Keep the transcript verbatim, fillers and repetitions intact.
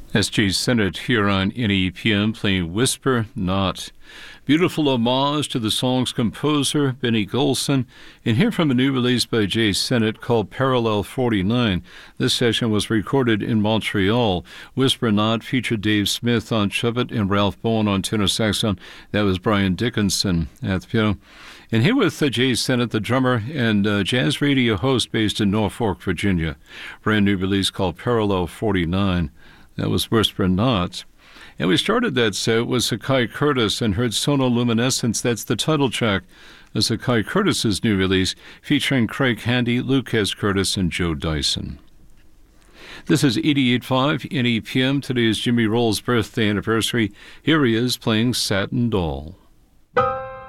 S J Sennett here on N E P M playing Whisper Not. Beautiful homage to the song's composer, Benny Golson, and here from a new release by Jay Sennett called Parallel forty-nine. This session was recorded in Montreal. Whisper Not featured Dave Smith on trumpet and Ralph Bowen on tenor saxophone. That was Brian Dickinson at the piano. And here with uh, Jay Sennett, the drummer and uh, jazz radio host based in Norfolk, Virginia. Brand new release called Parallel forty-nine. That was Whisper Not. And we started that set with Sakai Curtis and heard Sonoluminescence. That's the title track of Sakai Curtis's new release, featuring Craig Handy, Lucas Curtis, and Joe Dyson. This is eighty-eight point five N E P M. Today is Jimmy Roll's birthday anniversary. Here he is playing Satin Doll.